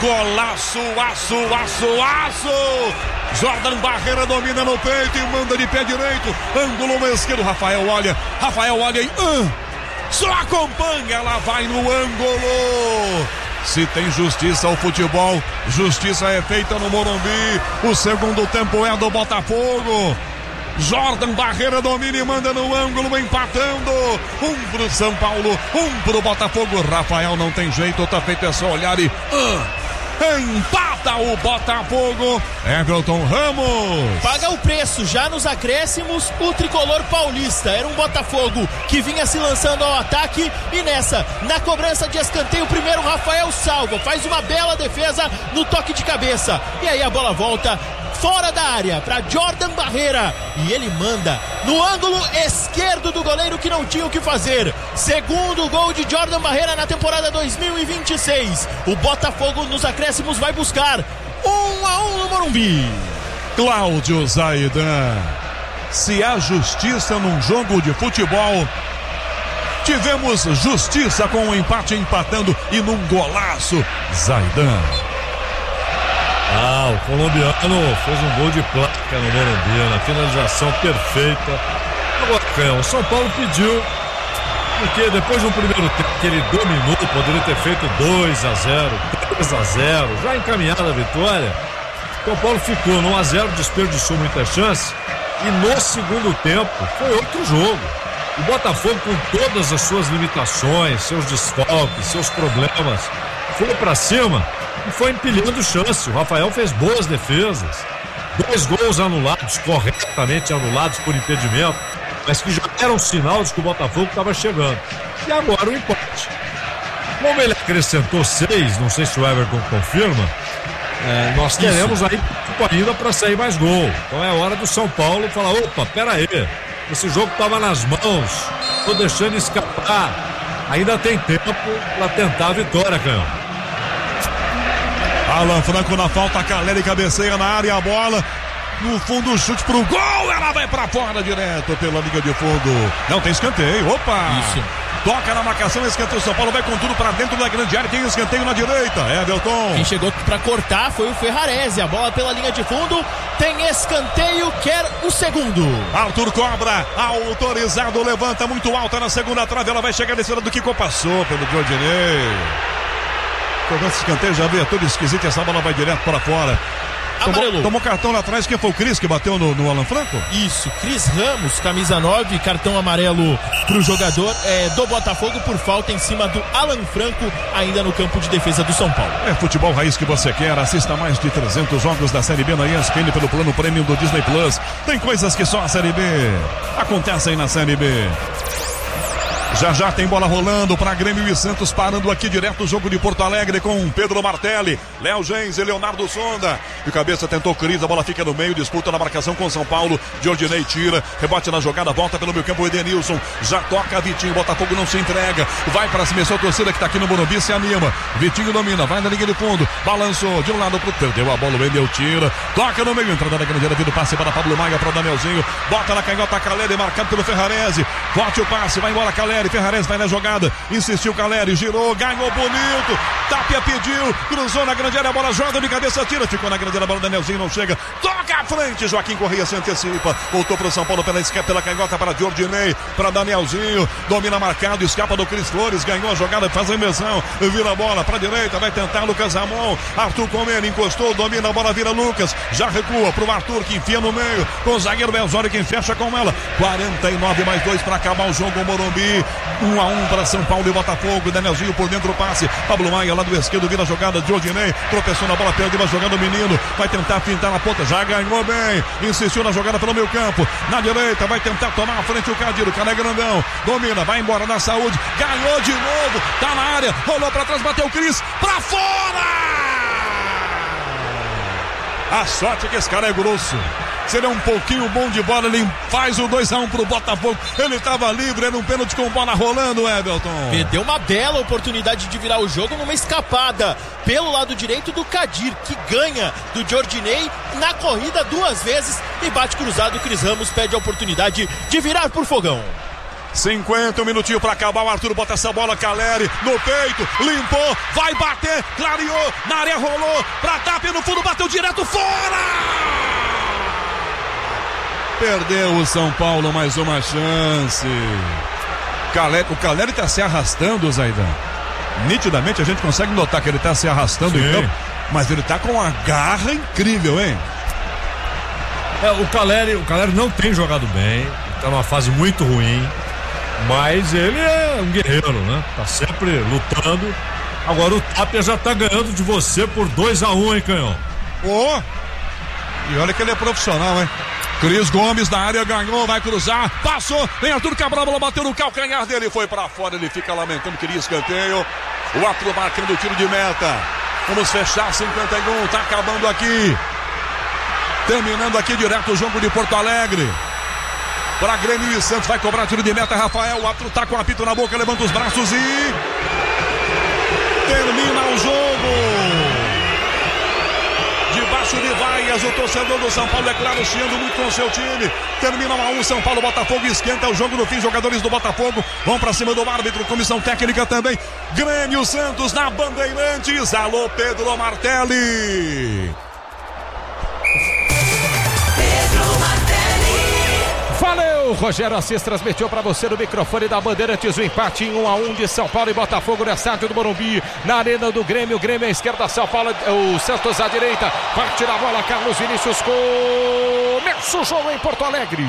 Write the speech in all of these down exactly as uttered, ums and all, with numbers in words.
Golaço, aço, aço, aço. Jordan Barreira domina no peito e manda de pé direito. Ângulo esquerdo. Rafael olha. Rafael olha e uh, só acompanha. Ela vai no ângulo. Se tem justiça ao futebol, justiça é feita no Morumbi. O segundo tempo é do Botafogo. Jordan Barreira domina e manda no ângulo, empatando. Um pro São Paulo, um pro Botafogo. Rafael não tem jeito, tá feito, é só olhar e uh, empata o Botafogo. Everton Ramos paga o preço já nos acréscimos. O tricolor paulista era um Botafogo que vinha se lançando ao ataque, e nessa, na cobrança de escanteio, primeiro Rafael salva, faz uma bela defesa no toque de cabeça, e aí a bola volta fora da área para Jordan Barreira e ele manda no ângulo esquerdo do goleiro, que não tinha o que fazer. Segundo gol de Jordan Barreira na temporada dois mil e vinte e seis. O Botafogo nos acréscimos vai buscar um a um no Morumbi. Cláudio Zaidan, se há justiça num jogo de futebol, tivemos justiça com o empate, empatando e num golaço. Zaidan. Ah, o colombiano fez um gol de placa no Morumbi, na finalização perfeita. Agora, o São Paulo pediu, porque depois de um primeiro tempo que ele dominou, poderia ter feito dois a zero, três a zero, já encaminhada a vitória. O São Paulo ficou no um a zero, desperdiçou muita chance, e no segundo tempo foi outro jogo. O Botafogo, com todas as suas limitações, seus desfalques, seus problemas, foi pra cima e foi empilhando chance. O Rafael fez boas defesas, dois gols anulados, corretamente anulados por impedimento, mas que já era um sinal de que o Botafogo estava chegando. E agora o empate. Como ele acrescentou seis, não sei se o Everton confirma, é, nós teremos aí ainda para sair mais gol. Então é hora do São Paulo falar: opa, pera aí, esse jogo estava nas mãos, tô deixando escapar. Ainda tem tempo para tentar a vitória, canhão. Alan Franco na falta, Caleri cabeceia na área, a bola no fundo, chute pro gol, ela vai pra fora direto pela linha de fundo. Não tem escanteio, opa! Isso. Toca na marcação, escanteio, São Paulo vai com tudo pra dentro da grande área, tem escanteio na direita, Everton. Quem chegou pra cortar foi o Ferrarese, a bola pela linha de fundo, tem escanteio, quer o segundo. Arthur Cobra, autorizado, levanta muito alta na segunda trave, ela vai chegar nesse lado do Kiko, passou pelo Jordinei. Esse escanteio já veio todo esquisito, essa bola vai direto para fora. Tomou, tomou cartão lá atrás, quem foi o Cris que bateu no, no Alan Franco? Isso, Cris Ramos, camisa nove, cartão amarelo pro jogador é, do Botafogo por falta em cima do Alan Franco, ainda no campo de defesa do São Paulo. É futebol raiz que você quer, assista mais de trezentos jogos da Série B na E S P N pelo plano Premium do Disney Plus. Tem coisas que só a Série B acontecem na Série B. Já já tem bola rolando para Grêmio e Santos, parando aqui direto o jogo de Porto Alegre com Pedro Martelli, Léo Gens e Leonardo Sonda. De cabeça tentou Cris, a bola fica no meio, disputa na marcação com São Paulo. Jordinei tira, rebote na jogada, volta pelo meio campo o Edenilson. Já toca Vitinho, Botafogo não se entrega. Vai para cima, a torcida que tá aqui no Morumbi se anima. Vitinho domina, vai na linha de fundo, balançou de um lado pro perdeu a bola, o Wendel tira, toca no meio, entrada da grande área, vindo passe para Pablo Maia, para o Danielzinho, bota na canhota Caleri, marcado pelo Ferrarese. Forte o passe, vai embora Caleri. Ferrarese vai na jogada, insistiu Caleri, girou, ganhou bonito, Tapia pediu, cruzou na grande área, a bola joga de cabeça, tira, ficou na grande área, a bola Danielzinho não chega, toca à frente, Joaquim Corrêa se antecipa, voltou para o São Paulo pela esquerda, pela canhota para Jordinei, para Danielzinho, domina marcado, escapa do Cris Flores, ganhou a jogada, faz a inversão, vira a bola para a direita, vai tentar Lucas Ramon, Arthur Comene encostou, domina a bola, vira Lucas, já recua para o Arthur que enfia no meio, com o zagueiro Belzório que fecha com ela, quarenta e nove mais dois para acabar o jogo, o Morumbi, um a um para São Paulo e Botafogo. Danielzinho por dentro o passe, Pablo Maia lá do esquerdo, vira a jogada de Jordinei, tropeçou na bola, perdeu a jogada, o menino vai tentar pintar na ponta, já ganhou bem, insistiu na jogada pelo meio campo, na direita vai tentar tomar a frente o Cadiro, o cara é grandão, domina, vai embora na saúde, ganhou de novo, tá na área, rolou pra trás, bateu o Cris, pra fora! A sorte é que esse cara é grosso. Se ele é um pouquinho bom de bola, ele faz o dois a um pro Botafogo. Ele estava livre, era um pênalti com bola rolando, Everton. Perdeu uma bela oportunidade de virar o jogo numa escapada pelo lado direito do Kadir, que ganha do Jordinei na corrida duas vezes e bate cruzado. Cris Ramos pede a oportunidade de virar por Fogão. cinquenta minutinhos pra acabar. O Arthur bota essa bola, Caleri no peito, limpou, vai bater, clareou, na área rolou, pra tapa no fundo, bateu direto, fora! Perdeu o São Paulo mais uma chance. Caleri, o Caleri tá se arrastando, Zaidan. Nitidamente a gente consegue notar que ele tá se arrastando em campo, mas ele tá com uma garra incrível, hein? É, o Caleri, o Caleri não tem jogado bem, tá numa fase muito ruim, mas ele é um guerreiro, né? Tá sempre lutando. Agora o Tapia já tá ganhando de você por dois a um, hein, Canhão? Ô! Oh. E olha que ele é profissional, hein? Cris Gomes na área, ganhou, vai cruzar, passou, vem Arthur Cabral, bola bateu no calcanhar dele, foi pra fora, ele fica lamentando, queria escanteio. O Arthur marcando o tiro de meta. Vamos fechar cinquenta e um, tá acabando aqui. Terminando aqui direto o jogo de Porto Alegre. Para Grêmio e Santos, vai cobrar tiro de meta, Rafael. O Arthur tá com o apito na boca, levanta os braços e termina o jogo. Debaixo de vaias, o torcedor do São Paulo, é claro, chiando muito com o seu time. Termina um a um, São Paulo, Botafogo, esquenta o jogo no fim. Jogadores do Botafogo vão pra cima do árbitro, comissão técnica também. Grêmio Santos na Bandeirantes. Alô, Pedro Martelli. Valeu, Rogério Assis transmitiu para você no microfone da Bandeirantes o empate em um a um de São Paulo e Botafogo no estádio do Morumbi, na arena do Grêmio. Grêmio à esquerda, São Paulo, o Santos à direita, parte da bola, Carlos Vinícius, começa o jogo em Porto Alegre.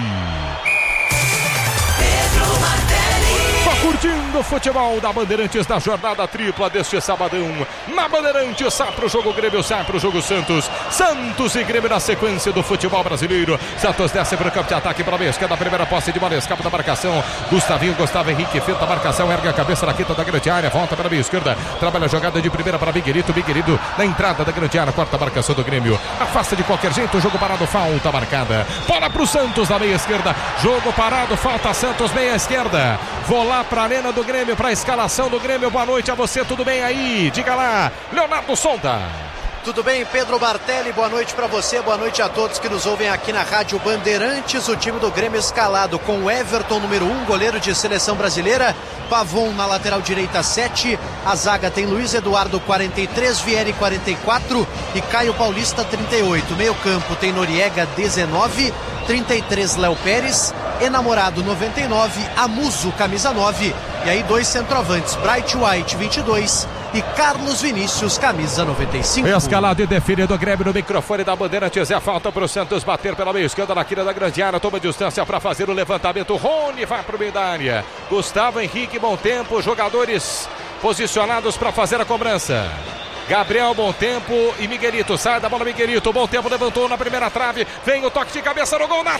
Tá curtindo o futebol da Bandeirantes na jornada tripla deste sabadão. Na Bandeirantes, sai pro jogo Grêmio, sai pro jogo Santos. Santos e Grêmio na sequência do futebol brasileiro. Santos desce pro campo de ataque para a meia esquerda, primeira posse de bola, escapa da marcação. Gustavinho, Gustavo Henrique, finta a marcação, ergue a cabeça na quinta da grande área, volta para a meia esquerda, trabalha a jogada de primeira para Miguelito. Miguelito na entrada da grande área, quarta marcação do Grêmio. Afasta de qualquer jeito, jogo parado, falta marcada. Bola pro Santos na meia esquerda, jogo parado, falta Santos, meia esquerda. Vou lá para a arena do Grêmio, para a escalação do Grêmio. Boa noite a você, tudo bem aí? Diga lá, Leonardo Sonda. Tudo bem, Pedro Martelli, boa noite para você, boa noite a todos que nos ouvem aqui na Rádio Bandeirantes. O time do Grêmio escalado com o Everton, número um, goleiro de seleção brasileira, Pavon na lateral direita, sete, a zaga tem Luiz Eduardo, quarenta e três, Vieri, quarenta e quatro e Caio Paulista, trinta e oito. Meio campo tem Noriega, dezenove, trinta e três, Léo Pérez, Enamorado, noventa e nove, Amuso, camisa nove, e aí dois centroavantes, Bright White, vinte e dois, e Carlos Vinícius, camisa noventa e cinco. Escalado e definido o Grêmio no microfone da Bandeirantes. É falta para o Santos bater pela meia esquerda na quina da grande área. Toma distância para fazer o levantamento. Rony vai para o meio da área. Gustavo Henrique, bom tempo. Jogadores posicionados para fazer a cobrança. Gabriel, bom tempo, e Miguelito, sai da bola Miguelito, bom tempo, levantou na primeira trave, vem o toque de cabeça no gol, na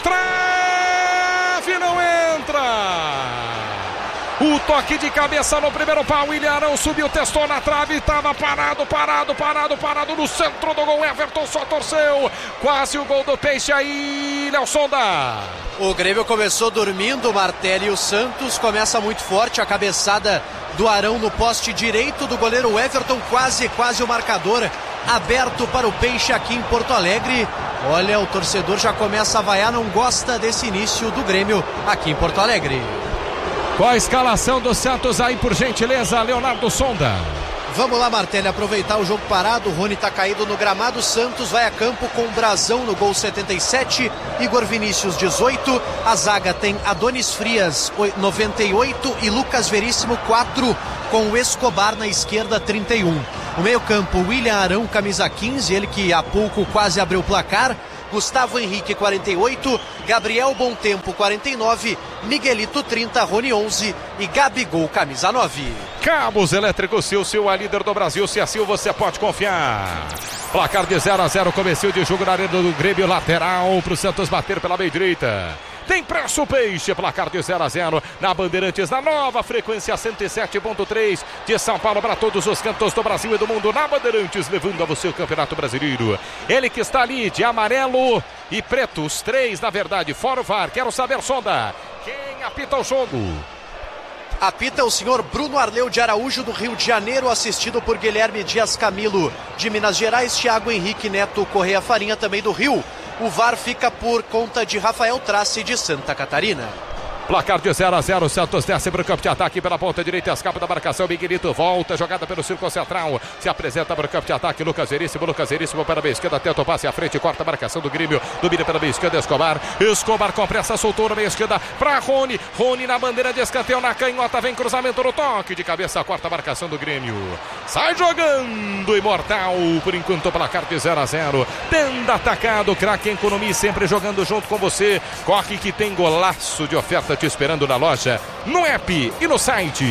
trave, não entra! O toque de cabeça no primeiro pau, William Arão subiu, testou na trave, estava parado, parado, parado, parado no centro do gol, Everton só torceu, quase o gol do Peixe aí, Léo Sonda. O Grêmio começou dormindo, Martelli, e o Santos começa muito forte, a cabeçada do Arão no poste direito do goleiro Everton, quase, quase o marcador aberto para o Peixe aqui em Porto Alegre. Olha, o torcedor já começa a vaiar, não gosta desse início do Grêmio aqui em Porto Alegre. Qual a escalação do Santos aí, por gentileza, Leonardo Sonda? Vamos lá, Martelli, aproveitar o jogo parado, o Rony tá caído no gramado, Santos vai a campo com Brazão no gol setenta e sete, Igor Vinícius dezoito, a zaga tem Adonis Frias noventa e oito e Lucas Veríssimo quatro, com o Escobar na esquerda trinta e um. O meio campo, William Arão, camisa quinze, ele que há pouco quase abriu o placar, Gustavo Henrique quarenta e oito, Gabriel Bom Tempo quarenta e nove, Miguelito trinta, Rony onze e Gabigol camisa nove. Cabos Elétricos Silvio, a líder do Brasil, se assim você pode confiar. Placar de zero a zero, começo de jogo na arena do Grêmio, lateral para o Santos bater pela meia direita. Tem preço Peixe, placar de zero a zero na Bandeirantes, na nova frequência cento e sete ponto três de São Paulo para todos os cantos do Brasil e do mundo, na Bandeirantes, levando a você o Campeonato Brasileiro. Ele que está ali de amarelo e preto, os três na verdade, fora o V A R. Quero saber, Sonda, quem apita o jogo? Apita o senhor Bruno Arleu de Araújo, do Rio de Janeiro, assistido por Guilherme Dias Camilo de Minas Gerais, Thiago Henrique Neto Correia Farinha também do Rio. O V A R fica por conta de Rafael Trace de Santa Catarina. Placar de zero a zero, Santos desce para o campo de ataque pela ponta direita, escapa da marcação, Miguelito volta, jogada pelo círculo central, se apresenta para o campo de ataque, Lucas Veríssimo, Lucas Veríssimo para a meia esquerda, tenta o passe à frente, corta a marcação do Grêmio, domina pela meia esquerda, Escobar, Escobar com pressa, soltou na meia esquerda para Rony, Rony na bandeira de escanteio, na canhota, vem cruzamento no toque de cabeça, corta a marcação do Grêmio, sai jogando, Imortal, por enquanto placar de zero a zero, tenda atacado, craque Economia, sempre jogando junto com você, corre que tem golaço de oferta te esperando na loja, no app e no site.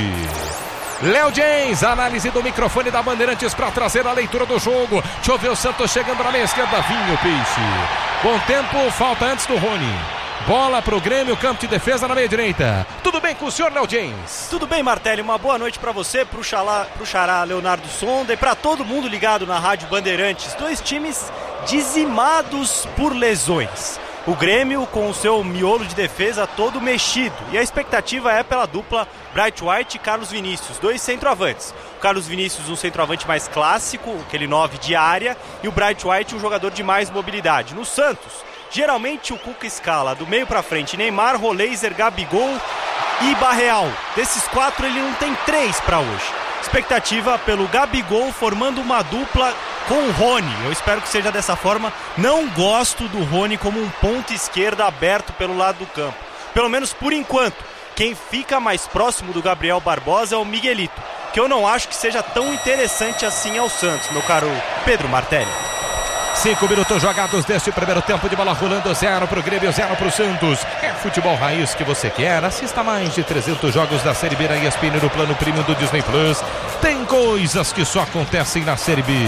Léo James, análise do microfone da Bandeirantes para trazer a leitura do jogo. Deixa eu ver o Santos chegando na meia esquerda, Vinho, Peixe. Bom tempo, falta antes do Rony. Bola pro Grêmio, campo de defesa na meia direita. Tudo bem com o senhor, Léo James? Tudo bem, Martelli, uma boa noite para você, pro Xará, pro Xará Leonardo Sonda e para todo mundo ligado na Rádio Bandeirantes. Dois times dizimados por lesões. O Grêmio com o seu miolo de defesa todo mexido. E a expectativa é pela dupla Bright White e Carlos Vinícius, dois centroavantes. O Carlos Vinícius um centroavante mais clássico, aquele nove de área, e o Bright White um jogador de mais mobilidade. No Santos, geralmente o Cuca escala do meio para frente Neymar, Roleiser, Gabigol e Barreal. Desses quatro ele não tem três para hoje. Expectativa pelo Gabigol formando uma dupla com o Rony. Eu espero que seja dessa forma. Não gosto do Rony como um ponta esquerda aberto pelo lado do campo. Pelo menos por enquanto. Quem fica mais próximo do Gabriel Barbosa é o Miguelito, que eu não acho que seja tão interessante assim ao Santos, meu caro Pedro Martelli. Cinco minutos jogados deste primeiro tempo de bola rolando, zero pro Grêmio, zero pro Santos. É futebol raiz que você quer? Assista mais de trezentos jogos da Série B na E S P N no plano premium do Disney Plus. Tem coisas que só acontecem na Série B.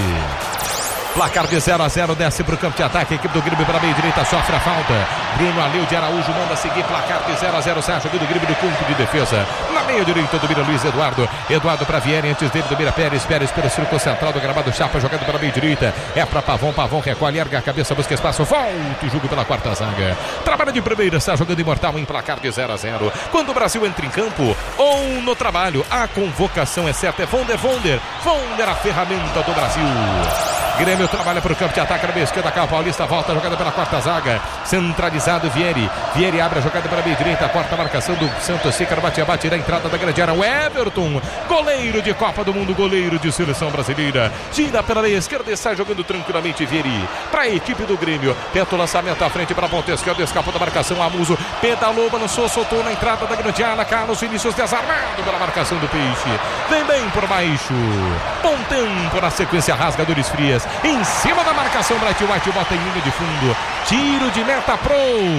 Placar de zero a zero, desce para o campo de ataque. A equipe do Grêmio para a meia direita sofre a falta. Bruno Aleu de Araújo manda seguir. Placar de zero a zero, sai jogando o Grêmio do campo de defesa. Na meia direita domina Luiz Eduardo. Eduardo para Vieri, antes dele domina Pérez. Pérez pelo círculo central do gramado. Chapa jogando pela meia direita. É para Pavão. Pavão recolhe, erga a cabeça, busca espaço. Volta o jogo pela quarta zaga. Trabalha de primeira, está jogando Imortal em placar de zero a zero. Quando o Brasil entra em campo ou no trabalho, a convocação é certa. É Vonder, Vonder. Vonder, a ferramenta do Brasil. Grêmio trabalha para o campo de ataque na meia esquerda, Cal Paulista volta a jogada pela quarta zaga, centralizado Vieri, Vieri abre a jogada pela meia direita, quarta marcação do Santos, Cícaro bate a bate na entrada da grande área, o Everton, goleiro de Copa do Mundo, goleiro de seleção brasileira, gira pela meia esquerda e sai jogando tranquilamente Vieri, para a equipe do Grêmio, tenta o lançamento à frente para a ponta esquerda, escapou da marcação, Amuso, pedalou, balançou, soltou na entrada da grande área, Carlos Vinícius desarmado pela marcação do Peixe, vem bem por baixo, bom tempo na sequência, rasgadores frias, em cima da marcação, Bright White bota em linha de fundo, tiro de meta pro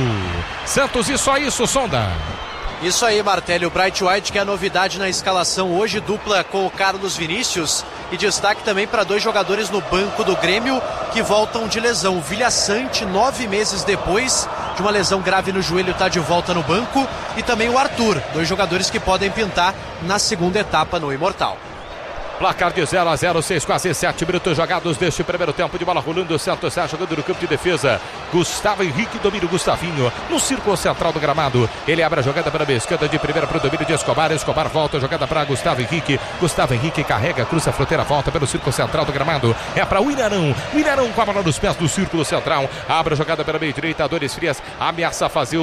Santos, e só isso, Sonda. Isso aí, Martelli, o Bright White que é a novidade na escalação hoje, dupla com o Carlos Vinícius, e destaque também para dois jogadores no banco do Grêmio que voltam de lesão. O Vilha Sante, nove meses depois de uma lesão grave no joelho, está de volta no banco, e também o Arthur, dois jogadores que podem pintar na segunda etapa no Imortal. Placar de zero a zero, seis, quase sete minutos jogados deste primeiro tempo de bola rolando. O Santos está jogando no campo de defesa. Gustavo Henrique domina o Gustavinho no círculo central do gramado. Ele abre a jogada para a esquerda de primeira para o domínio de Escobar. Escobar volta a jogada para Gustavo Henrique. Gustavo Henrique carrega, cruza a fronteira, volta pelo círculo central do gramado. É para o Ilharão. O Ilharão com a bola nos pés do círculo central. Abre a jogada pela meia direita. Dores Frias ameaça fazer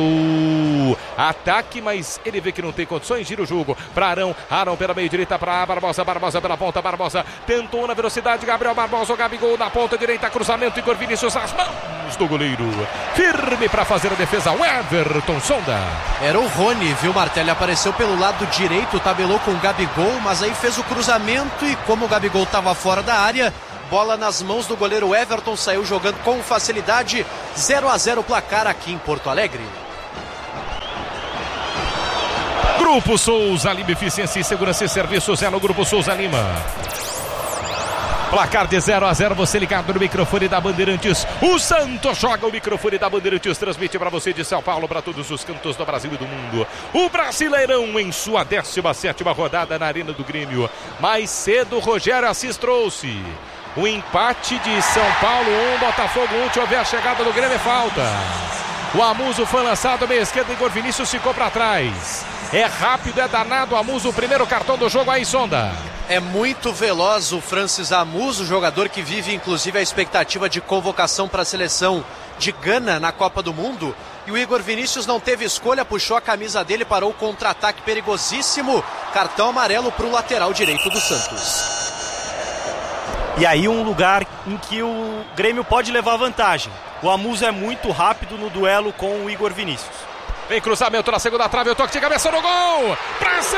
o ataque, mas ele vê que não tem condições. Gira o jogo para Arão. Arão pela meia direita para Barbosa. Barbosa pela ponta, Barbosa tentou na velocidade, Gabriel Barbosa, o Gabigol na ponta direita, cruzamento, Igor Vinícius às mãos do goleiro, firme para fazer a defesa, o Everton, Sonda. Era o Rony, viu, Martelli, apareceu pelo lado direito, tabelou com o Gabigol, mas aí fez o cruzamento e como o Gabigol estava fora da área, bola nas mãos do goleiro Everton, saiu jogando com facilidade, zero a zero placar aqui em Porto Alegre. Grupo Souza Lima, eficiência e segurança e serviços é no Grupo Souza Lima. Placar de zero a zero, você ligado no microfone da Bandeirantes. O Santos joga o microfone da Bandeirantes, transmite para você de São Paulo, para todos os cantos do Brasil e do mundo. O Brasileirão em sua décima sétima rodada na Arena do Grêmio. Mais cedo, Rogério Assis trouxe o empate de São Paulo, um, Botafogo, um. Deixa eu ver a chegada do Grêmio, falta. O Amuso foi lançado, meia esquerda, Igor Vinícius ficou para trás. É rápido, é danado, Amuso, o primeiro cartão do jogo aí, Sonda. É muito veloz o Francis Amuso, jogador que vive inclusive a expectativa de convocação para a seleção de Gana na Copa do Mundo. E o Igor Vinícius não teve escolha, puxou a camisa dele, parou o contra-ataque perigosíssimo. Cartão amarelo para o lateral direito do Santos. E aí um lugar em que o Grêmio pode levar vantagem. O Amuso é muito rápido no duelo com o Igor Vinícius. Vem cruzamento na segunda trave, o toque de cabeça no gol! Pressão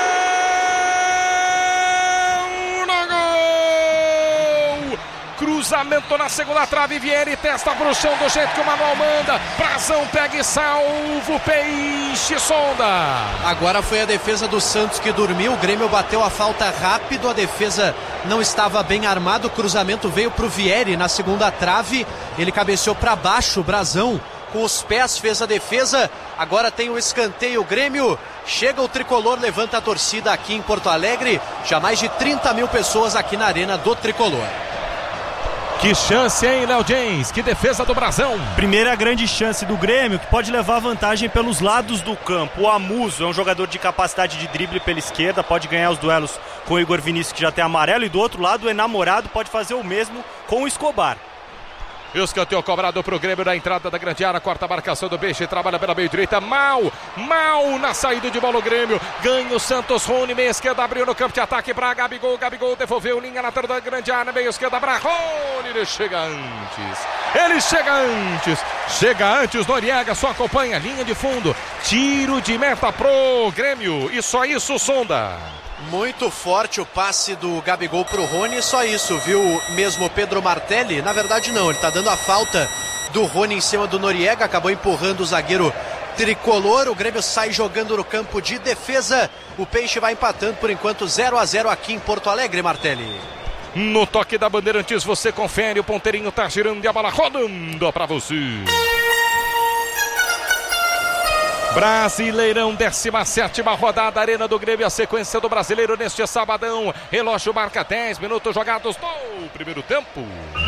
no gol! Cruzamento na segunda trave, Vieri testa pro chão do jeito que o Manuel manda. Brazão pega e salva o Peixe, sonda. Agora foi a defesa do Santos que dormiu. O Grêmio bateu a falta rápido, a defesa não estava bem armada. O cruzamento veio pro Vieri na segunda trave. Ele cabeceou para baixo, o Brazão com os pés fez a defesa. Agora tem o escanteio, o Grêmio. Chega o tricolor, levanta a torcida aqui em Porto Alegre. Já mais de trinta mil pessoas aqui na arena do tricolor. Que chance, hein, Léo James? Que defesa do Brazão. Primeira grande chance do Grêmio, que pode levar vantagem pelos lados do campo. O Amuso é um jogador de capacidade de drible pela esquerda, pode ganhar os duelos com o Igor Vinícius, que já tem amarelo. E do outro lado, o enamorado pode fazer o mesmo com o Escobar. E o escanteio cobrado pro Grêmio na entrada da grande área, quarta marcação do Peixe, trabalha pela meio direita, mal, mal na saída de bola o Grêmio, ganha o Santos, Rony, meia esquerda, abriu no campo de ataque para Gabigol, Gabigol devolveu, linha lateral da grande área, meia esquerda para Rony, ele chega antes, ele chega antes, chega antes, Noriega só acompanha, linha de fundo, tiro de meta pro Grêmio, e só isso, sonda. Muito forte o passe do Gabigol pro Rony, só isso, viu? Mesmo Pedro Martelli, na verdade não, ele tá dando a falta do Rony em cima do Noriega, acabou empurrando o zagueiro tricolor, o Grêmio sai jogando no campo de defesa, o Peixe vai empatando por enquanto zero a zero aqui em Porto Alegre, Martelli. No toque da Bandeirantes você confere, o ponteirinho tá girando e a bola rodando pra você. Brasileirão, décima sétima rodada, Arena do Grêmio, a sequência do Brasileiro neste sabadão. Relógio marca dez minutos jogados no primeiro tempo.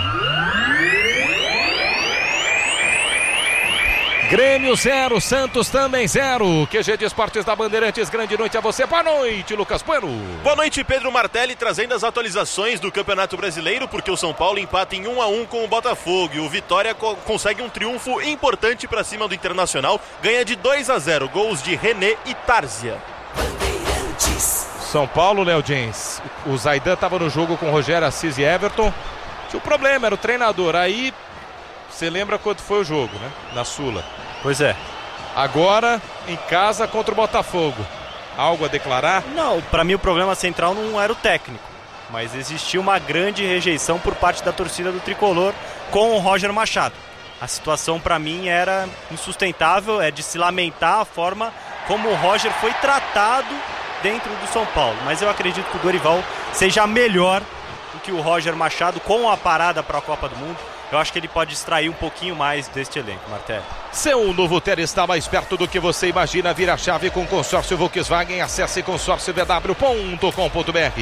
Grêmio zero, Santos também zero. Q G de Esportes da Bandeirantes, grande noite a você. Boa noite, Lucas Bueno. Boa noite, Pedro Martelli, trazendo as atualizações do Campeonato Brasileiro, porque o São Paulo empata em um a um com o Botafogo. E o Vitória co- consegue um triunfo importante para cima do Internacional. Ganha de dois a zero, gols de René e Tárzia. São Paulo, Léo James. O Zaidan estava no jogo com o Rogério Assis e Everton. Tinha um problema, era o treinador. Aí, você lembra quanto foi o jogo, né? Na Sula. Pois é. Agora, em casa contra o Botafogo. Algo a declarar? Não, para mim o problema central não era o técnico, mas existia uma grande rejeição por parte da torcida do Tricolor com o Roger Machado. A situação para mim era insustentável, é de se lamentar a forma como o Roger foi tratado dentro do São Paulo. Mas eu acredito que o Dorival seja melhor do que o Roger Machado com a parada para a Copa do Mundo. Eu acho que ele pode extrair um pouquinho mais deste elenco, Martelli. Seu novo Ter está mais perto do que você imagina. Vira a chave com consórcio Volkswagen. Acesse consórcio v w ponto com ponto b r.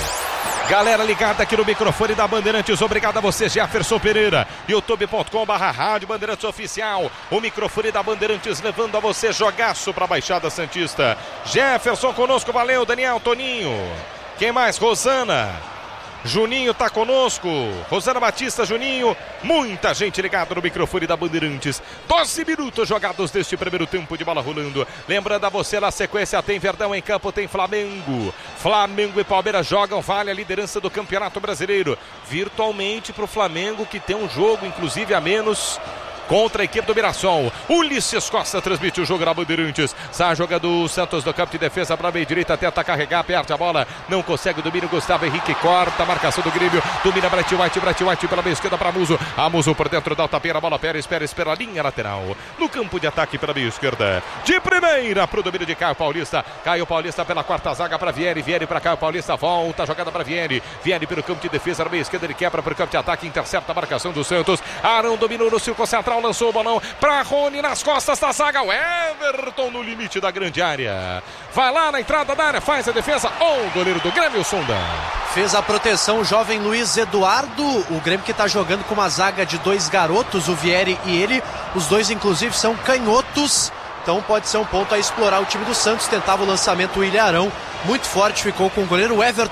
Galera ligada aqui no microfone da Bandeirantes. Obrigado a você, Jefferson Pereira. youtube ponto com barra rádio Bandeirantes Oficial. O microfone da Bandeirantes levando a você jogaço para a Baixada Santista. Jefferson conosco, valeu. Daniel, Toninho. Quem mais? Rosana. Juninho tá conosco, Rosana Batista, Juninho, muita gente ligada no microfone da Bandeirantes. doze minutos jogados deste primeiro tempo de bola rolando. Lembrando a você, na sequência tem Verdão em campo, tem Flamengo. Flamengo e Palmeiras jogam, vale a liderança do Campeonato Brasileiro. Virtualmente pro Flamengo, que tem um jogo inclusive a menos contra a equipe do Mirassol. Ulisses Costa transmite o jogo na Bandeirantes. Sai jogador Santos do campo de defesa para a meia direita, tenta carregar, perde a bola, não consegue o domínio. Gustavo Henrique corta a marcação do Grêmio, domina Brett White, Brett White pela meia esquerda para Muso. A Muso por dentro da tapera, a bola Pérez, Pérez pela linha lateral. No campo de ataque pela meia esquerda. De primeira pro domínio de Caio Paulista. Caio Paulista pela quarta zaga para Vieri, Vieri para Caio Paulista, volta a jogada para Vieri. Vieri pelo campo de defesa na meia esquerda, ele quebra para o campo de ataque, intercepta a marcação do Santos. Arão dominou no círculo central, lançou o balão para Rony nas costas da zaga. O Everton no limite da grande área. Vai lá na entrada da área, faz a defesa. O goleiro do Grêmio, Sonda. Fez a proteção o jovem Luiz Eduardo. O Grêmio que está jogando com uma zaga de dois garotos, o Vieri e ele. Os dois, inclusive, são canhotos. Então pode ser um ponto a explorar o time do Santos. Tentava o lançamento o Ilharão. Muito forte ficou com o goleiro Everton.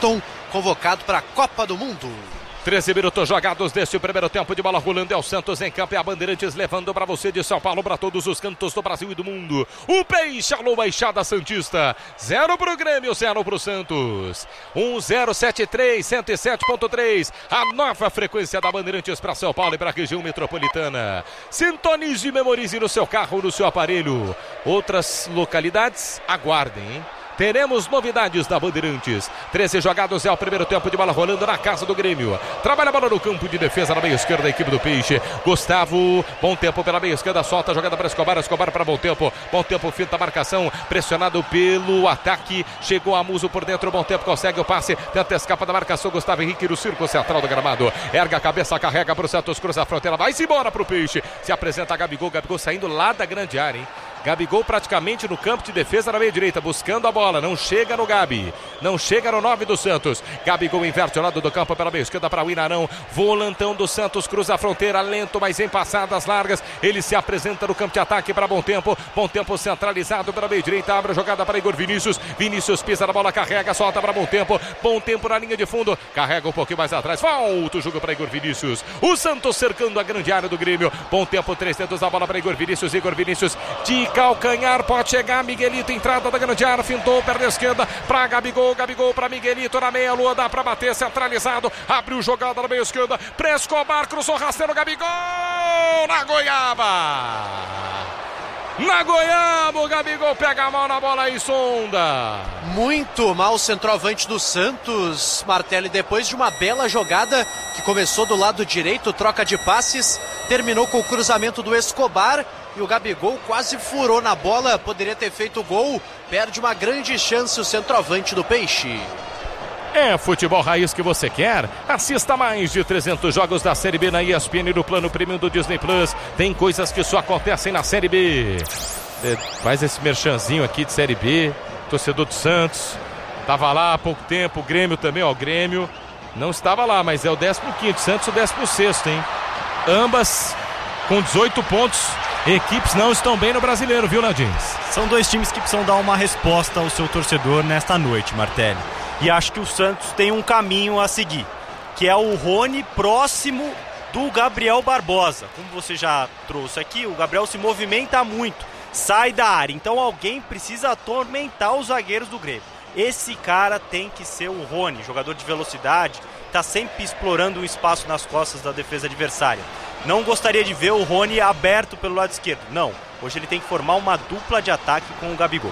convocado para a Copa do Mundo. treze minutos jogados deste primeiro tempo de bola rolando. É o Santos em campo, é a Bandeirantes levando para você de São Paulo, para todos os cantos do Brasil e do mundo. O Peixe, alô Baixada Santista, zero pro Grêmio, zero pro Santos. um zero sete três, cento e sete ponto três, a nova frequência da Bandeirantes para São Paulo e para a região metropolitana. Sintonize e memorize no seu carro, no seu aparelho. Outras localidades, aguardem, hein? Teremos novidades da Bandeirantes. treze jogados é o primeiro tempo de bola rolando na casa do Grêmio. Trabalha a bola no campo de defesa na meia esquerda da equipe do Peixe. Gustavo, bom tempo pela meia esquerda, solta a jogada para Escobar. Escobar para bom tempo. Bom tempo, finta a marcação. Pressionado pelo ataque. Chegou a Muso por dentro. Bom tempo, consegue o passe. Tenta escapa da marcação. Gustavo Henrique no círculo central do gramado. Erga a cabeça, carrega para o Santos, cruza a fronteira. Vai-se embora para o Peixe. Se apresenta Gabigol. Gabigol saindo lá da grande área, hein? Gabigol praticamente no campo de defesa na meia direita, buscando a bola, não chega no Gabi, não chega no nove do Santos. Gabigol inverte o lado do campo pela meia esquerda para o Inarão, volantão do Santos, cruza a fronteira, lento, mas em passadas largas, ele se apresenta no campo de ataque para bom tempo, bom tempo centralizado pela meia direita, abre a jogada para Igor Vinícius, Vinícius pisa na bola, carrega, solta para bom tempo, bom tempo na linha de fundo, carrega um pouquinho mais atrás, volta o jogo para Igor Vinícius, o Santos cercando a grande área do Grêmio, bom tempo, três dedos da bola para Igor Vinícius, Igor Vinícius de calcanhar, pode chegar, Miguelito, entrada da grande área, fintou, perna esquerda, para Gabigol, Gabigol para Miguelito, na meia lua, dá para bater, centralizado, abriu jogada na meia esquerda, para Escobar, cruzou rasteiro, Gabigol, na goiaba, na goiaba, o Gabigol pega a mão na bola e sonda. Muito mal o centroavante do Santos, Martelli, depois de uma bela jogada que começou do lado direito, troca de passes, terminou com o cruzamento do Escobar, e o Gabigol quase furou na bola, poderia ter feito o gol, perde uma grande chance o centroavante do Peixe. É futebol raiz que você quer? Assista mais de trezentos jogos da Série B na E S P N no plano premium do Disney Plus. Tem coisas que só acontecem na Série B. É, faz esse merchanzinho aqui de Série B, torcedor do Santos, tava lá há pouco tempo, o Grêmio também, ó, o Grêmio não estava lá, mas é o décimo quinto, Santos o décimo sexto, hein? Ambas com dezoito pontos. Equipes não estão bem no Brasileiro, viu, Nadins? São dois times que precisam dar uma resposta ao seu torcedor nesta noite, Martelli. E acho que o Santos tem um caminho a seguir, que é o Rony próximo do Gabriel Barbosa. Como você já trouxe aqui, o Gabriel se movimenta muito, sai da área. Então alguém precisa atormentar os zagueiros do Grêmio. Esse cara tem que ser o Rony, jogador de velocidade, está sempre explorando um espaço nas costas da defesa adversária. Não gostaria de ver o Rony aberto pelo lado esquerdo. Não, hoje ele tem que formar uma dupla de ataque com o Gabigol.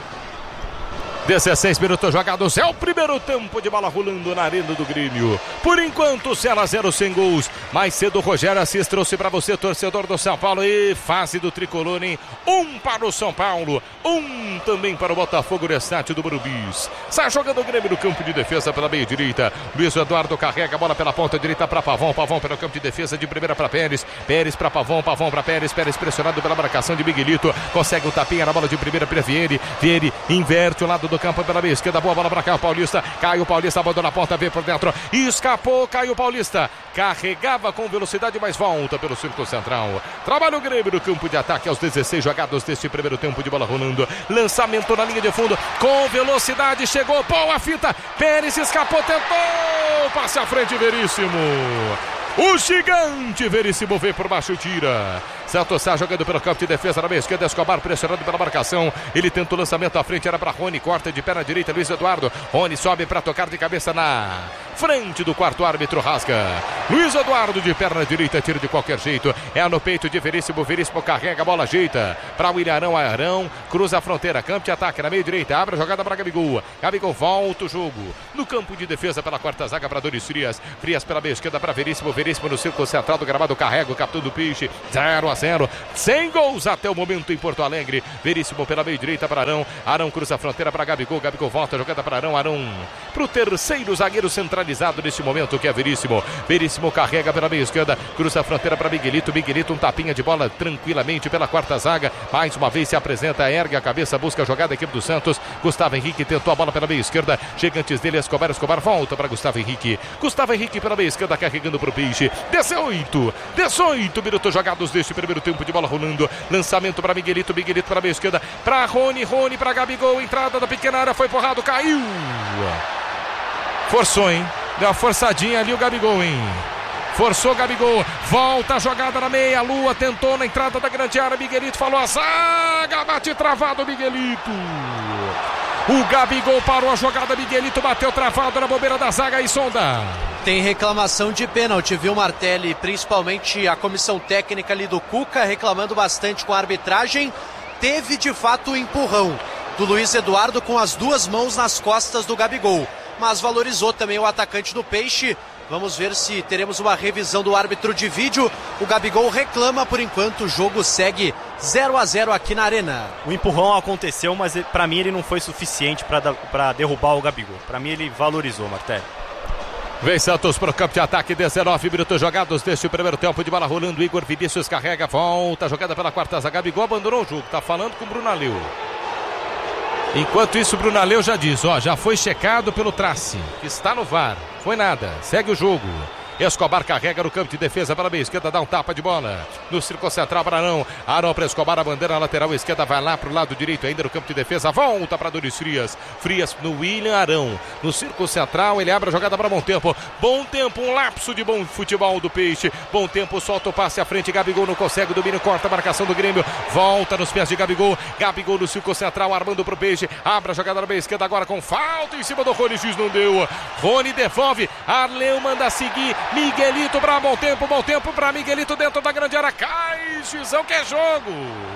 dezesseis minutos jogados, é o primeiro tempo de bola rolando na arena do Grêmio. Por enquanto, zero a zero sem gols. Mais cedo o Rogério Assis trouxe para você, torcedor do São Paulo, e fase do tricolor, hein? Um para o São Paulo, um também para o Botafogo no estádio do Morumbis. Sai jogando o Grêmio no campo de defesa pela meia direita. Luiz Eduardo carrega a bola pela ponta direita para Pavão, Pavão pelo campo de defesa de primeira para Pérez, Pérez para Pavão, Pavão para Pérez, Pérez pressionado pela marcação de Miguelito, consegue o tapinha na bola de primeira para Vieri, Vieri inverte o lado do campo pela meia esquerda, boa bola para Caio Paulista, Caio Paulista abandona a porta, vem por dentro, escapou Caio Paulista, carregava com velocidade, mas volta pelo círculo central. Trabalha o Grêmio no campo de ataque aos dezesseis jogados deste primeiro tempo de bola rolando, lançamento na linha de fundo, com velocidade, chegou, boa fita, Pérez escapou, tentou, passe à frente, Veríssimo. O gigante Veríssimo vem por baixo, tira. Santos está jogando pelo campo de defesa na meia esquerda, Escobar pressionado pela marcação. Ele tenta o lançamento à frente, era para Rony, corta de perna direita, Luiz Eduardo. Rony sobe para tocar de cabeça na frente do quarto árbitro, rasga. Luiz Eduardo de perna direita, tira de qualquer jeito. É no peito de Veríssimo, Veríssimo carrega a bola, ajeita para o Ilharão, Arão, cruza a fronteira, campo de ataque na meia direita, abre a jogada para Gabigol. Gabigol volta o jogo no campo de defesa pela quarta zaga para Doris Frias. Frias pela meia esquerda para Veríssimo, Veríssimo no círculo central do gramado, carrega o capitão do Peixe, zero a zero, sem gols até o momento em Porto Alegre. Veríssimo pela meia direita para Arão, Arão cruza a fronteira para Gabigol, Gabigol volta a jogada para Arão, Arão para o terceiro zagueiro centralizado neste momento, que é Veríssimo. Veríssimo carrega pela meia esquerda, cruza a fronteira para Miguelito, Miguelito um tapinha de bola tranquilamente pela quarta zaga, mais uma vez se apresenta, ergue a cabeça, busca a jogada da equipe do Santos. Gustavo Henrique tentou a bola pela meia esquerda, chega antes dele Escobar, Escobar volta para Gustavo Henrique, Gustavo Henrique pela meia esquerda carregando para o Peixe. dezoito, dezoito minutos jogados deste primeiro tempo de bola rolando, lançamento para Miguelito, Miguelito para a meia esquerda, para Rony, Rony para Gabigol, entrada da pequena área, foi porrado, caiu, forçou, hein? Deu uma forçadinha ali o Gabigol, hein? Forçou o Gabigol, volta a jogada na meia, Lua tentou na entrada da grande área, Miguelito falou a zaga, bate travado o Miguelito. O Gabigol parou a jogada, Miguelito bateu travado na bobeira da zaga e Sonda. Tem reclamação de pênalti, viu, Martelli? Principalmente a comissão técnica ali do Cuca reclamando bastante com a arbitragem. Teve de fato o empurrão do Luiz Eduardo com as duas mãos nas costas do Gabigol, mas valorizou também o atacante do Peixe. Vamos ver se teremos uma revisão do árbitro de vídeo. O Gabigol reclama, por enquanto o jogo segue zero a zero aqui na Arena. O empurrão aconteceu, mas para mim ele não foi suficiente para derrubar o Gabigol. Para mim ele valorizou, Martelli. Vem Santos para o campo de ataque, dezenove minutos jogados deste primeiro tempo, de bola rolando, Igor Vinícius carrega, volta, jogada pela quarta zaga, Gabigol abandonou o jogo, tá falando com o Bruno Aleu. Enquanto isso, o Bruno Aleu já diz, ó, já foi checado pelo Trace, que está no V A R, foi nada, segue o jogo. Escobar carrega no campo de defesa para a meia esquerda, dá um tapa de bola no círculo central para Arão. Arão para Escobar, a bandeira lateral esquerda vai lá para o lado direito ainda no campo de defesa, volta para Doris Frias. Frias no William Arão. No círculo central ele abre a jogada para Bom Tempo. Bom Tempo, um lapso de bom futebol do Peixe. Bom Tempo, solta o passe à frente, Gabigol não consegue, o domínio corta a marcação do Grêmio. Volta nos pés de Gabigol. Gabigol no círculo central, armando para o Peixe. Abre a jogada na meia esquerda agora com falta em cima do Rony, X não deu. Rony devolve, Arleu manda seguir. Miguelito para Bom Tempo, Bom Tempo para Miguelito dentro da grande área, cai, Xizão, que é jogo.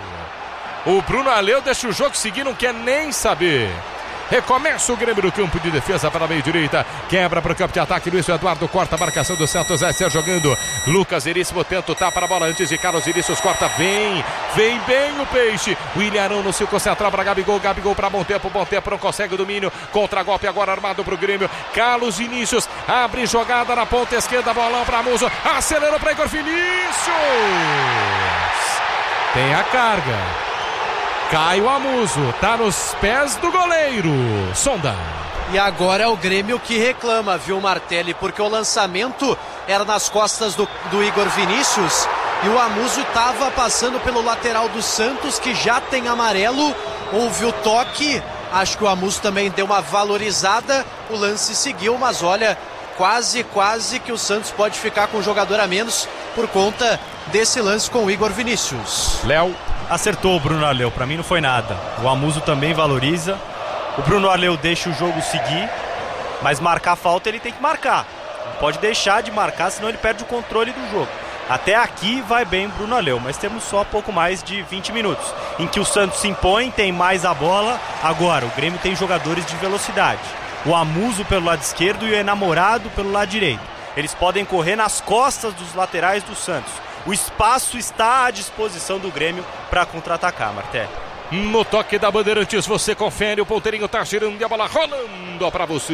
O Bruno Aleu deixa o jogo seguir, não quer nem saber. Recomeça o Grêmio no campo de defesa para a meia direita. Quebra para o campo de ataque. Luiz Eduardo corta a marcação do Santos. Vai ser jogando. Lucas Veríssimo tenta o tapa na bola antes de Carlos Vinícius. Corta. Vem. Vem bem o Peixe. William Arão no círculo central para Gabigol. Gabigol para Bom Tempo. Bom Tempo não consegue o domínio. Contra-golpe agora armado para o Grêmio. Carlos Vinícius abre jogada na ponta esquerda. Bolão para Muso. Acelerou para Igor Vinícius. Tem a carga. Caio Amuso, tá nos pés do goleiro, Sonda. E agora é o Grêmio que reclama, viu, Martelli? Porque o lançamento era nas costas do, do Igor Vinícius e o Amuso estava passando pelo lateral do Santos, que já tem amarelo. Houve o toque, acho que o Amuso também deu uma valorizada, o lance seguiu, mas olha, quase, quase que o Santos pode ficar com um jogador a menos por conta desse lance com o Igor Vinícius. Léo. Acertou o Bruno Aleu, pra mim não foi nada. O Amuso também valoriza. O Bruno Aleu deixa o jogo seguir, mas marcar falta ele tem que marcar. Não pode deixar de marcar, senão ele perde o controle do jogo. Até aqui vai bem o Bruno Aleu, mas temos só pouco mais de vinte minutos, em que o Santos se impõe, tem mais a bola. Agora, o Grêmio tem jogadores de velocidade. O Amuso pelo lado esquerdo e o Enamorado pelo lado direito. Eles podem correr nas costas dos laterais do Santos. O espaço está à disposição do Grêmio para contra-atacar, Martelli. No toque da Bandeirantes, você confere, o ponteirinho tá girando e a bola rolando para você.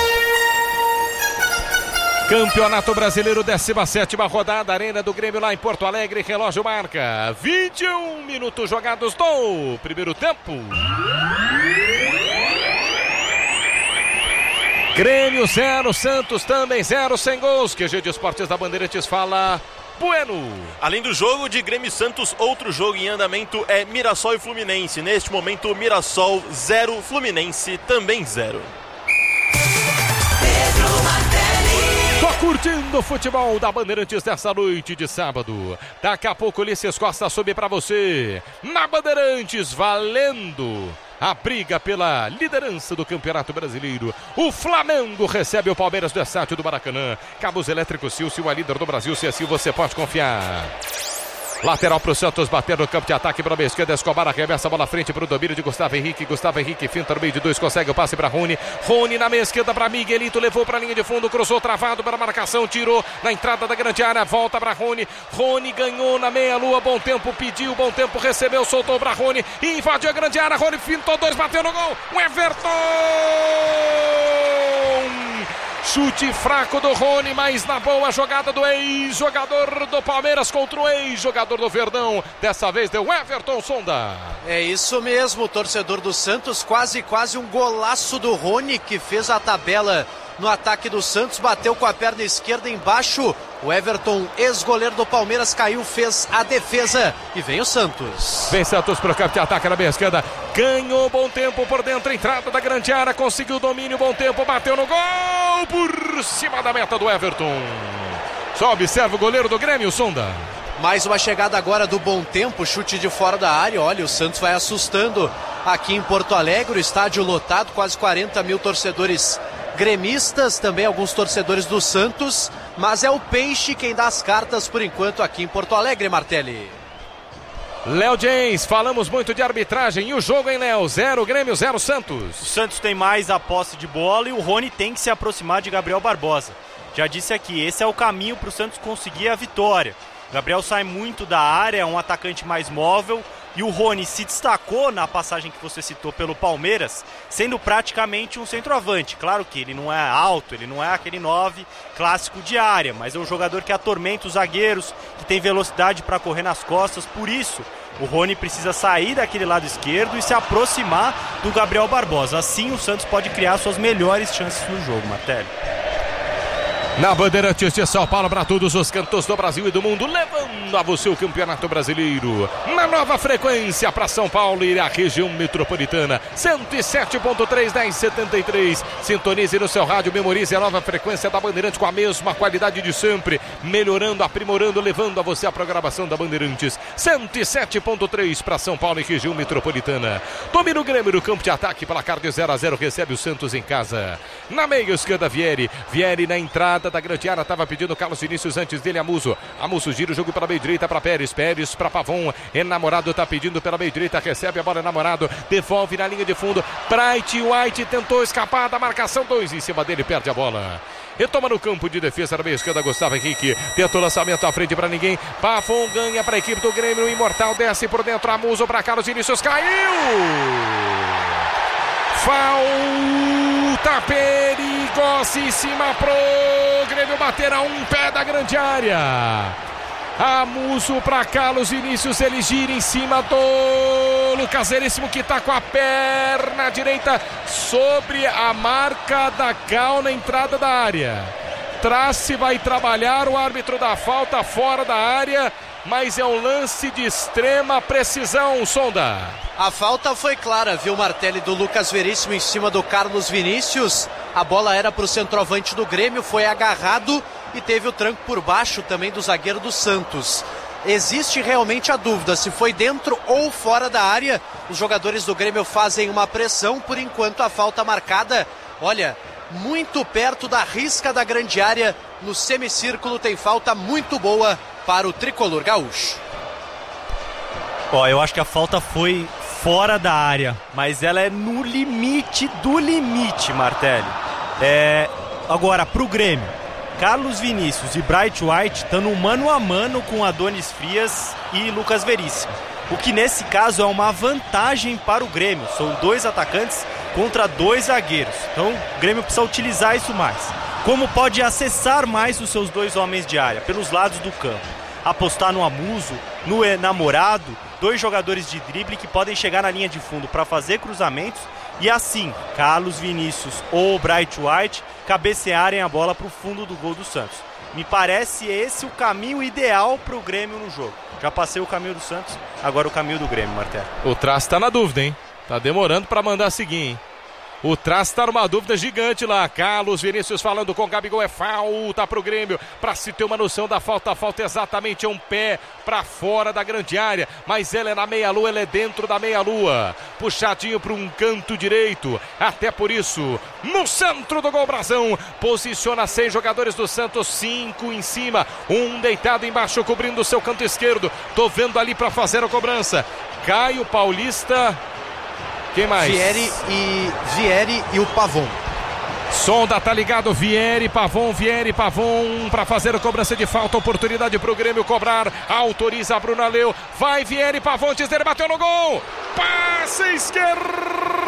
Campeonato Brasileiro, décima sétima rodada, Arena do Grêmio lá em Porto Alegre, relógio marca vinte e um minutos jogados do primeiro tempo. Grêmio zero, Santos também zero, sem gols. Q G de Esportes da Bandeirantes fala... Bueno. Além do jogo de Grêmio e Santos, outro jogo em andamento é Mirassol e Fluminense. Neste momento, Mirassol zero, Fluminense também zero. Tô curtindo o futebol da Bandeirantes dessa noite de sábado. Daqui a pouco Ulisses Costa sobe pra você. Na Bandeirantes, valendo a briga pela liderança do Campeonato Brasileiro. O Flamengo recebe o Palmeiras do estádio do Maracanã. Cabos elétricos Silcio, a líder do Brasil. Se assim você pode confiar. Lateral para o Santos, bater no campo de ataque para a esquerda. Escobar arremessa a bola à frente para o domínio de Gustavo Henrique. Gustavo Henrique finta no meio de dois, consegue o passe para Rony. Rony na meia esquerda para Miguelito, levou para a linha de fundo, cruzou travado para a marcação, tirou na entrada da grande área, volta para Rony. Rony ganhou na meia lua, Bom Tempo pediu, Bom Tempo recebeu, soltou para Rony, invadiu a grande área, Rony fintou dois, bateu no gol. O Everton! Chute fraco do Rony, mas na boa jogada do ex-jogador do Palmeiras contra o ex-jogador do Verdão. Dessa vez deu Everton, Sonda. É isso mesmo, o torcedor do Santos, quase, quase um golaço do Rony, que fez a tabela no ataque do Santos, bateu com a perna esquerda embaixo. O Everton, ex-goleiro do Palmeiras, caiu, fez a defesa e vem o Santos. Vem Santos para o campo de ataque na meia esquerda, ganhou bom tempo por dentro, entrada da grande área, conseguiu o domínio, bom tempo, bateu no gol, por cima da meta do Everton. Só observa o goleiro do Grêmio, Sonda. Mais uma chegada agora do bom tempo, chute de fora da área. Olha, o Santos vai assustando aqui em Porto Alegre, o estádio lotado, quase quarenta mil torcedores gremistas, também alguns torcedores do Santos, mas é o Peixe quem dá as cartas por enquanto aqui em Porto Alegre, Martelli. Léo James, falamos muito de arbitragem e o jogo, hein, Léo? Zero Grêmio, zero Santos. O Santos tem mais a posse de bola e o Rony tem que se aproximar de Gabriel Barbosa. Já disse aqui, esse é o caminho para o Santos conseguir a vitória. Gabriel sai muito da área, é um atacante mais móvel, e o Rony se destacou na passagem que você citou pelo Palmeiras, sendo praticamente um centroavante. Claro que ele não é alto, ele não é aquele nove clássico de área, mas é um jogador que atormenta os zagueiros, que tem velocidade para correr nas costas. Por isso, o Rony precisa sair daquele lado esquerdo e se aproximar do Gabriel Barbosa. Assim o Santos pode criar suas melhores chances no jogo, Martelli. Na Bandeirantes de São Paulo, para todos os cantos do Brasil e do mundo, levando a você o Campeonato Brasileiro. Na nova frequência para São Paulo e a região metropolitana, cento e sete ponto três, dez setenta e três. Sintonize no seu rádio, memorize a nova frequência da Bandeirantes com a mesma qualidade de sempre, melhorando, aprimorando, levando a você a programação da Bandeirantes. cento e sete ponto três para São Paulo e região metropolitana. Domina o Grêmio no campo de ataque, placar de zero a zero, recebe o Santos em casa. Na meia esquerda, Vieri. Vieri na entrada da grande área, estava pedindo Carlos Vinícius, antes dele Amuso. Amuso gira o jogo pela meia direita para Pérez, Pérez para Pavon, Enamorado está pedindo pela meia direita, recebe a bola, Enamorado, devolve na linha de fundo, Bright White tentou escapar da marcação, dois em cima dele, perde a bola. Retoma no campo de defesa na meia esquerda, Gustavo Henrique, tenta o lançamento à frente para ninguém, Pavon ganha para a equipe do Grêmio, o Imortal desce por dentro, Amuso para Carlos Vinícius, caiu! Falta perigosíssima pro Grêmio bater a um pé da grande área. Amuso para Carlos Vinícius, ele gira em cima do Lucas Veríssimo, que está com a perna direita sobre a marca da Cal na entrada da área. Trace vai trabalhar, o árbitro da falta fora da área, mas é um lance de extrema precisão, Sonda. A falta foi clara, viu, Martelli, do Lucas Veríssimo em cima do Carlos Vinícius. A bola era para o centroavante do Grêmio, foi agarrado e teve o tranco por baixo também do zagueiro do Santos. Existe realmente a dúvida se foi dentro ou fora da área. Os jogadores do Grêmio fazem uma pressão, por enquanto a falta marcada, olha, muito perto da risca da grande área, no semicírculo. Tem falta muito boa para o tricolor gaúcho. Ó, eu acho que a falta foi fora da área, mas ela é no limite do limite, Martelli. É, agora, pro Grêmio, Carlos Vinícius e Bright White estão no mano a mano com Adonis Frias e Lucas Veríssimo, o que nesse caso é uma vantagem para o Grêmio. São dois atacantes contra dois zagueiros, então o Grêmio precisa utilizar isso mais. Como pode acessar mais os seus dois homens de área pelos lados do campo? Apostar no Amuso, no Enamorado, dois jogadores de drible que podem chegar na linha de fundo para fazer cruzamentos e assim, Carlos Vinícius ou Bright White cabecearem a bola para o fundo do gol do Santos. Me parece esse o caminho ideal para o Grêmio no jogo. Já passei o caminho do Santos, agora o caminho do Grêmio, Martelli. O Traço tá na dúvida, hein? Tá demorando para mandar seguir, hein? O Traço tá numa dúvida gigante lá. Carlos Vinícius falando com o Gabigol, é falta pro Grêmio. Pra se ter uma noção da falta, a falta é exatamente um pé pra fora da grande área. Mas ela é na meia-lua, ela é dentro da meia-lua. Puxadinho para um canto direito. Até por isso, no centro do gol, Brasão. Posiciona seis jogadores do Santos, cinco em cima. Um deitado embaixo, cobrindo o seu canto esquerdo. Tô vendo ali pra fazer a cobrança. Caio Paulista... Quem mais? Vieri e, Vieri e o Pavon. Sonda tá ligado, Vieri, Pavon, Vieri, Pavon para fazer a cobrança de falta, oportunidade pro Grêmio cobrar, autoriza Bruno Aleu, vai Vieri, Pavon, antes dele bateu no gol, passe esquerdo